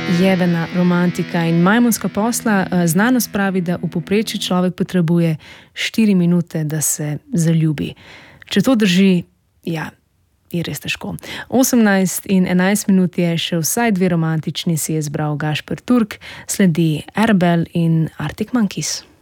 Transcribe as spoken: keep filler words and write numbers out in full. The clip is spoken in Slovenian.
Jebena romantika in majmunska posla. Znanost pravi, da v povprečju človek potrebuje štiri minute, da se zaljubi. Če to drži, ja, je res težko. osemnajst in enajst minut je, še vsaj dve romantični si je zbral Gašper Turk, sledi Arbel in Arctic Monkeys.